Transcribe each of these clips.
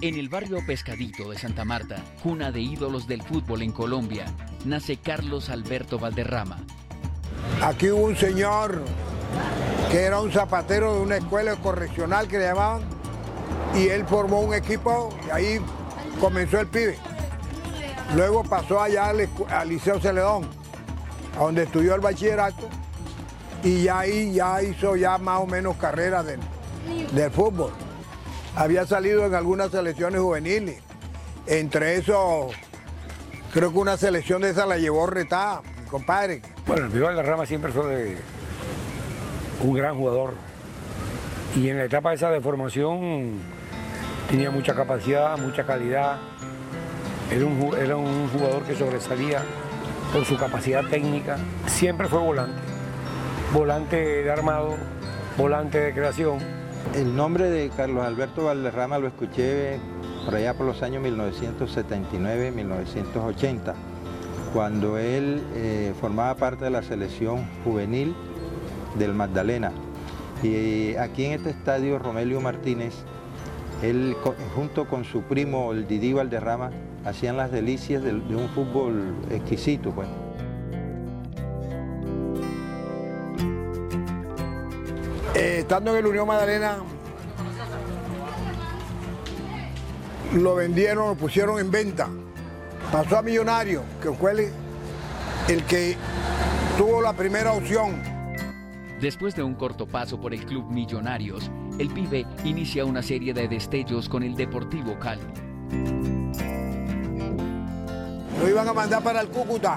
En el barrio Pescadito de Santa Marta, cuna de ídolos del fútbol en Colombia, nace Carlos Alberto Valderrama. Aquí hubo un señor que era un zapatero de una escuela correccional que le llamaban, y él formó un equipo y ahí comenzó el pibe. Luego pasó allá al Liceo Celedón, a donde estudió el bachillerato, y ya ahí ya hizo ya más o menos carrera del fútbol. Había salido en algunas selecciones juveniles, entre eso creo que una selección de esa la llevó Retá, mi compadre. Bueno, el Pibe Valderrama siempre fue un gran jugador, y en la etapa esa de formación tenía mucha capacidad, mucha calidad. Era un jugador que sobresalía por su capacidad técnica. Siempre fue volante de armado, volante de creación. El nombre de Carlos Alberto Valderrama lo escuché por allá por los años 1979-1980, cuando él formaba parte de la selección juvenil del Magdalena. Y aquí en este estadio, Romelio Martínez, él junto con su primo, el Didi Valderrama, hacían las delicias de un fútbol exquisito, pues. Estando en el Unión Magdalena, lo vendieron, lo pusieron en venta. Pasó a Millonario, que fue el que tuvo la primera opción. Después de un corto paso por el club Millonarios, el pibe inicia una serie de destellos con el Deportivo Cali. Lo iban a mandar para el Cúcuta.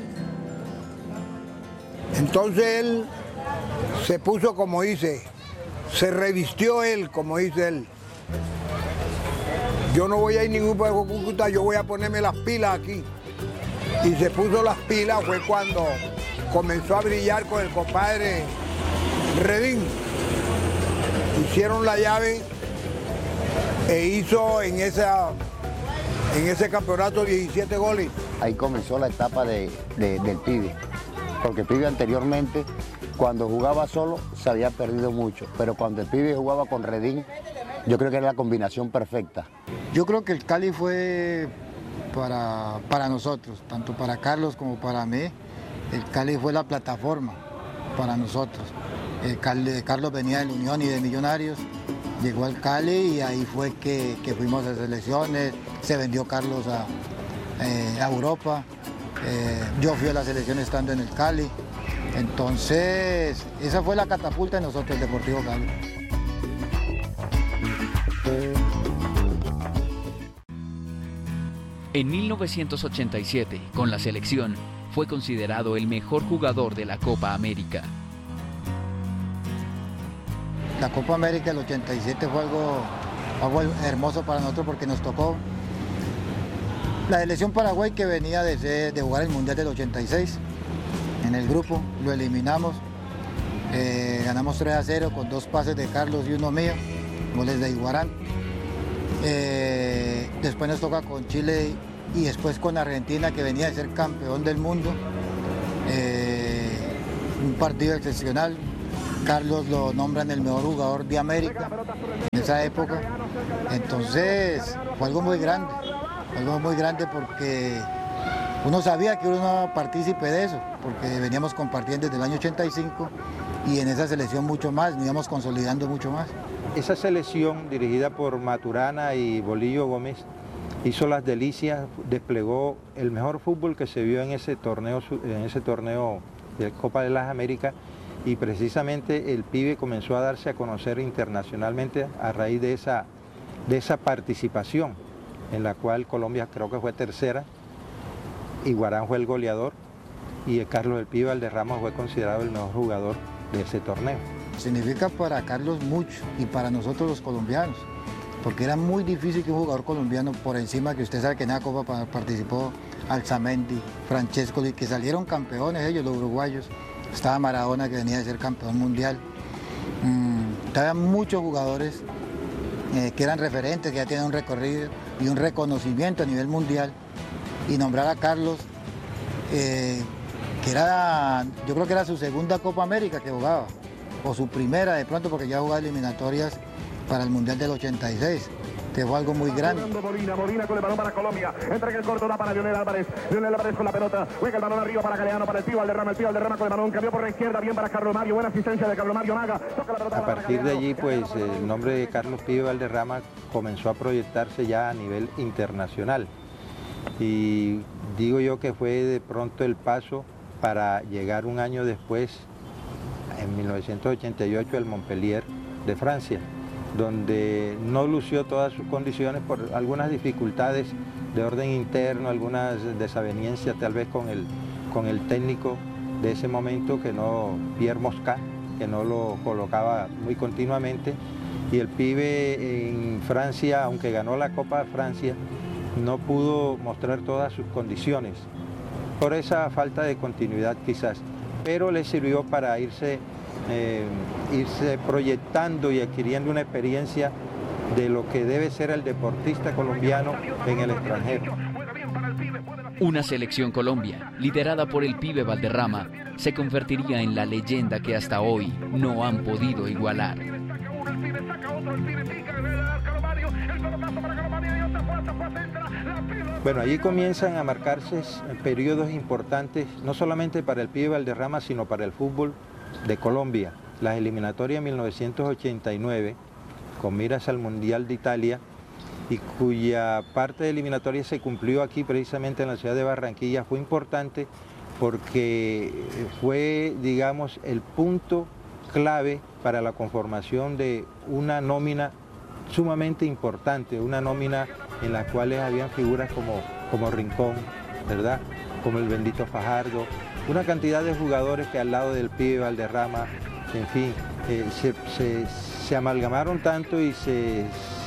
Entonces él se puso, como dice, se revistió él, como dice él. Yo no voy a ir ningún para Cúcuta, yo voy a ponerme las pilas aquí. Y se puso las pilas, fue cuando comenzó a brillar con el compadre Redín. Hicieron la llave e hizo en ese campeonato 17 goles. Ahí comenzó la etapa del pibe, porque el pibe anteriormente, cuando jugaba solo, se había perdido mucho, pero cuando el pibe jugaba con Redín, yo creo que era la combinación perfecta. Yo creo que el Cali fue para nosotros, tanto para Carlos como para mí, el Cali fue la plataforma para nosotros. Carlos venía del Unión y de Millonarios, llegó al Cali y ahí fue que fuimos a selecciones, se vendió Carlos a Europa, yo fui a la selección estando en el Cali, entonces esa fue la catapulta de nosotros, el Deportivo Cali. En 1987, con la selección, fue considerado el mejor jugador de la Copa América. La Copa América del 87 fue algo hermoso para nosotros porque nos tocó la selección Paraguay, que venía de jugar el Mundial del 86. En el grupo lo eliminamos, ganamos 3-0 con 2 pases de Carlos y uno mío, goles de Iguarán. Después nos toca con Chile y después con Argentina, que venía de ser campeón del mundo. Un partido excepcional. Carlos lo nombran el mejor jugador de América en esa época. Entonces fue algo muy grande porque uno sabía que uno era partícipe de eso, porque veníamos compartiendo desde el año 85 y en esa selección mucho más, nos íbamos consolidando mucho más. Esa selección dirigida por Maturana y Bolillo Gómez hizo las delicias, desplegó el mejor fútbol que se vio en ese torneo de Copa de las Américas, y precisamente el pibe comenzó a darse a conocer internacionalmente a raíz de esa participación, en la cual Colombia creo que fue tercera, Iguarán fue el goleador y Carlos el Pibe Valderrama fue considerado el mejor jugador de ese torneo. Significa para Carlos mucho y para nosotros los colombianos, porque era muy difícil que un jugador colombiano, por encima que usted sabe que en la Copa participó Alzamendi, Francescoli, que salieron campeones ellos, los uruguayos. Estaba Maradona, que venía de ser campeón mundial. Había muchos jugadores que eran referentes, que ya tienen un recorrido y un reconocimiento a nivel mundial. Y nombrar a Carlos, que era, yo creo que era su segunda Copa América que jugaba, o su primera de pronto, porque ya jugaba eliminatorias para el Mundial del 86. que fue algo muy grande. Molina con el balón para Colombia, entra en el corto, da para Lionel Álvarez con la pelota, juega el balón arriba para Galeano, para el Pío Valderrama con el balón, cambió por la izquierda, bien para Carlos Mario, buena asistencia de Carlos Mario Naga, toca la pelota. A partir de allí, pues el nombre de Carlos Pío Valderrama comenzó a proyectarse ya a nivel internacional, y digo yo que fue de pronto el paso para llegar un año después, en 1988, al Montpellier de Francia, donde no lució todas sus condiciones por algunas dificultades de orden interno, algunas desavenencias tal vez con el técnico de ese momento, Pierre Mosca, que no lo colocaba muy continuamente, y el pibe en Francia, aunque ganó la Copa de Francia, no pudo mostrar todas sus condiciones, por esa falta de continuidad quizás, pero le sirvió para irse proyectando y adquiriendo una experiencia de lo que debe ser el deportista colombiano en el extranjero. Una selección Colombia, liderada por el pibe Valderrama, se convertiría en la leyenda que hasta hoy no han podido igualar. Bueno, allí comienzan a marcarse periodos importantes, no solamente para el pibe Valderrama, sino para el fútbol de Colombia. Las eliminatorias 1989, con miras al Mundial de Italia, y cuya parte de eliminatoria se cumplió aquí precisamente en la ciudad de Barranquilla, fue importante porque fue, digamos, el punto clave para la conformación de una nómina sumamente importante, una nómina en la cual habían figuras como Rincón, ¿verdad?, como el bendito Fajardo, una cantidad de jugadores que al lado del pibe Valderrama, en fin, se amalgamaron tanto y se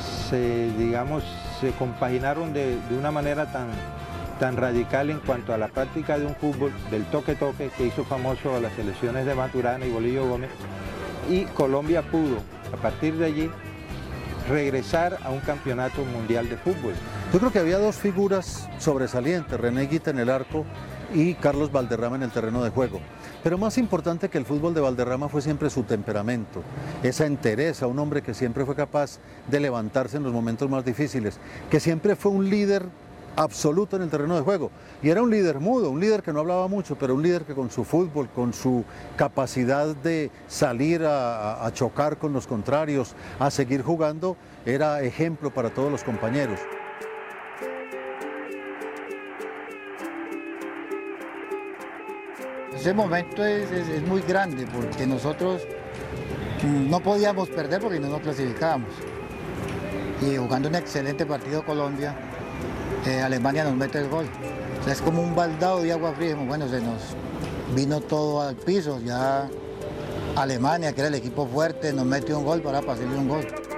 compaginaron de una manera tan radical en cuanto a la práctica de un fútbol, del toque-toque, que hizo famoso a las selecciones de Maturana y Bolillo Gómez, y Colombia pudo, a partir de allí, regresar a un campeonato mundial de fútbol. Yo creo que había dos figuras sobresalientes, René Higuita en el arco y Carlos Valderrama en el terreno de juego. Pero más importante que el fútbol de Valderrama fue siempre su temperamento, esa entereza, un hombre que siempre fue capaz de levantarse en los momentos más difíciles, que siempre fue un líder absoluto en el terreno de juego. Y era un líder mudo, un líder que no hablaba mucho, pero un líder que con su fútbol, con su capacidad de salir a chocar con los contrarios, a seguir jugando, era ejemplo para todos los compañeros. Ese momento es muy grande porque nosotros no podíamos perder porque no nos clasificábamos. Y jugando un excelente partido Colombia, Alemania nos mete el gol. O sea, es como un baldado de agua fría. Bueno, se nos vino todo al piso. Ya Alemania, que era el equipo fuerte, nos mete un gol para pasarle un gol.